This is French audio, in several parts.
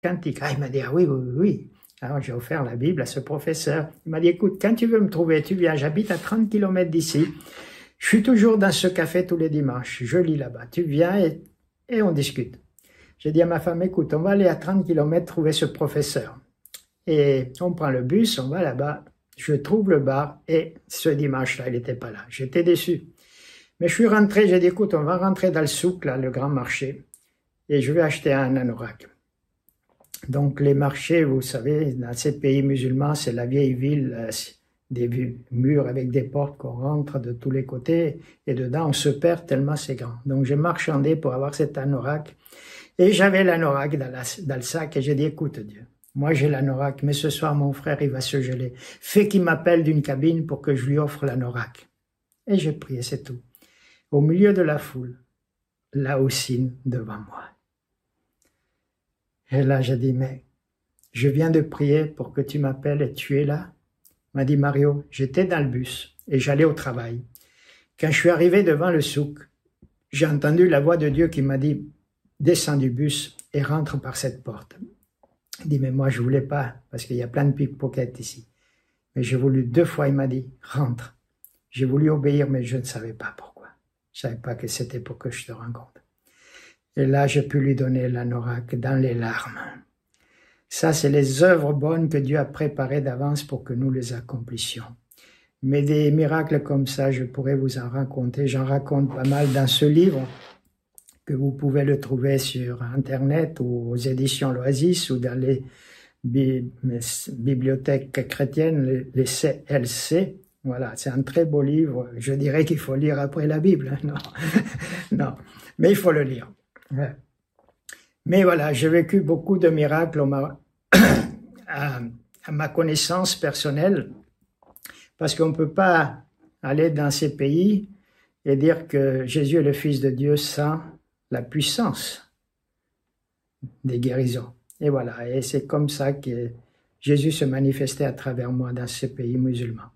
cantique. Ah, il m'a dit, ah oui, oui, oui. Alors j'ai offert la Bible à ce professeur. Il m'a dit, écoute, quand tu veux me trouver, tu viens, j'habite à 30 km d'ici. Je suis toujours dans ce café tous les dimanches. Je lis là-bas. Tu viens et on discute. J'ai dit à ma femme, écoute, on va aller à 30 km trouver ce professeur. Et on prend le bus, on va là-bas. Je trouve le bar et ce dimanche-là, il n'était pas là. J'étais déçu. Mais je suis rentré, j'ai dit, écoute, on va rentrer dans le souk, là, le grand marché, et je vais acheter un anorak. Donc les marchés, vous savez, dans ces pays musulmans, c'est la vieille ville, des murs avec des portes qu'on rentre de tous les côtés, et dedans on se perd tellement c'est grand. Donc j'ai marchandé pour avoir cet anorak, et j'avais l'anorak dans le sac, et j'ai dit, écoute Dieu, moi j'ai l'anorak, mais ce soir mon frère il va se geler, fais qu'il m'appelle d'une cabine pour que je lui offre l'anorak. Et j'ai prié, c'est tout. Au milieu de la foule, la Houssine devant moi. Et là, j'ai dit, mais je viens de prier pour que tu m'appelles et tu es là. Il m'a dit, Mario, j'étais dans le bus et j'allais au travail. Quand je suis arrivé devant le souk, j'ai entendu la voix de Dieu qui m'a dit, descends du bus et rentre par cette porte. Il dit, mais moi, je voulais pas parce qu'il y a plein de pickpockets ici. Mais j'ai voulu 2 fois, il m'a dit, rentre. J'ai voulu obéir, mais je ne savais pas pourquoi. Je ne savais pas que c'était pour que je te rencontre. Et là, j'ai pu lui donner l'anorak dans les larmes. Ça, c'est les œuvres bonnes que Dieu a préparées d'avance pour que nous les accomplissions. Mais des miracles comme ça, je pourrais vous en raconter. J'en raconte pas mal dans ce livre, que vous pouvez le trouver sur Internet ou aux éditions L'Oasis ou dans les bibliothèques chrétiennes, les CLC. Voilà, c'est un très beau livre. Je dirais qu'il faut lire après la Bible. Non, non, mais il faut le lire. Ouais. Mais voilà, j'ai vécu beaucoup de miracles à ma connaissance personnelle, parce qu'on ne peut pas aller dans ces pays et dire que Jésus est le Fils de Dieu sans la puissance des guérisons. Et voilà, et c'est comme ça que Jésus se manifestait à travers moi dans ces pays musulmans.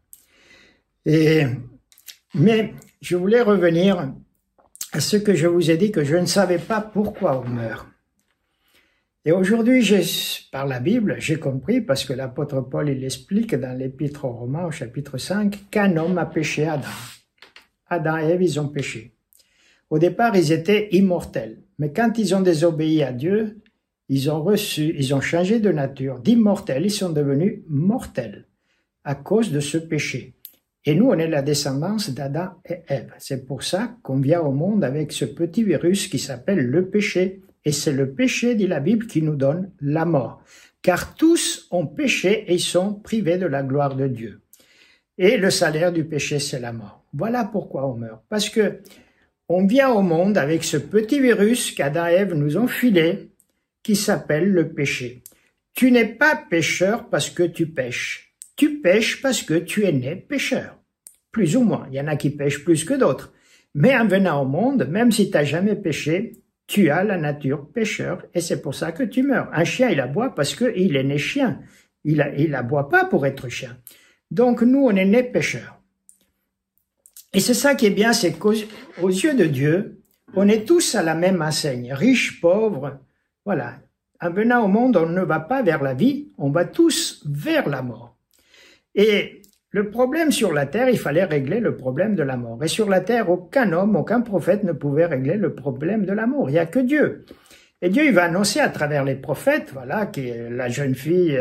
Mais je voulais revenir à ce que je vous ai dit, que je ne savais pas pourquoi on meurt. Et aujourd'hui, par la Bible, j'ai compris, parce que l'apôtre Paul, il explique dans l'épître aux Romains, au chapitre 5, qu'un homme a péché Adam. Adam et Ève, ils ont péché. Au départ, ils étaient immortels. Mais quand ils ont désobéi à Dieu, ils ont changé de nature. D'immortels, ils sont devenus mortels à cause de ce péché. Et nous, on est la descendance d'Adam et Ève. C'est pour ça qu'on vient au monde avec ce petit virus qui s'appelle le péché. Et c'est le péché, dit la Bible, qui nous donne la mort. Car tous ont péché et sont privés de la gloire de Dieu. Et le salaire du péché, c'est la mort. Voilà pourquoi on meurt. Parce que on vient au monde avec ce petit virus qu'Adam et Ève nous ont filé, qui s'appelle le péché. Tu n'es pas pécheur parce que tu pêches. Tu pêches parce que tu es né pécheur. Plus ou moins. Il y en a qui pêchent plus que d'autres. Mais en venant au monde, même si tu n'as jamais péché, tu as la nature pécheur et c'est pour ça que tu meurs. Un chien, il aboie parce qu'il est né chien. Il aboie pas pour être chien. Donc nous, on est né pécheurs. Et c'est ça qui est bien, c'est qu'aux yeux de Dieu, on est tous à la même enseigne. Riches, pauvres, voilà. En venant au monde, on ne va pas vers la vie, on va tous vers la mort. Et le problème sur la terre, il fallait régler le problème de la mort. Et sur la terre, aucun homme, aucun prophète ne pouvait régler le problème de la mort. Il n'y a que Dieu. Et Dieu, il va annoncer à travers les prophètes, voilà, qui est la jeune fille,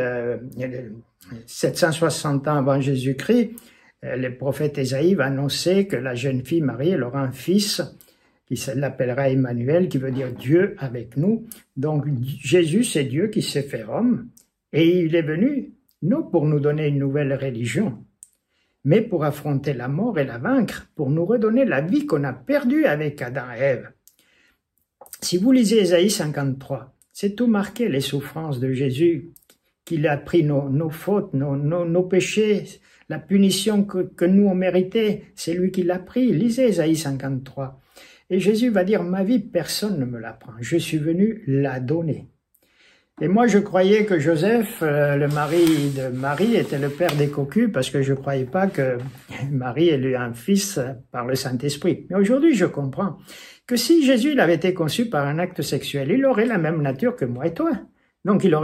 760 ans avant Jésus-Christ, le prophète Ésaïe va annoncer que la jeune fille Marie, elle aura un fils qui l'appellera Emmanuel, qui veut dire Dieu avec nous. Donc Jésus, c'est Dieu qui s'est fait homme. Et il est venu, non pour nous donner une nouvelle religion, mais pour affronter la mort et la vaincre, pour nous redonner la vie qu'on a perdue avec Adam et Ève. Si vous lisez Ésaïe 53, c'est tout marqué, les souffrances de Jésus, qu'il a pris nos fautes, nos péchés, la punition que nous on méritait, c'est lui qui l'a pris. Lisez Ésaïe 53. Et Jésus va dire, ma vie, personne ne me la prend. Je suis venu la donner. Et moi, je croyais que Joseph, le mari de Marie, était le père des cocus parce que je ne croyais pas que Marie ait eu un fils par le Saint-Esprit. Mais aujourd'hui, je comprends que si Jésus il avait été conçu par un acte sexuel, il aurait la même nature que moi et toi. Donc il aurait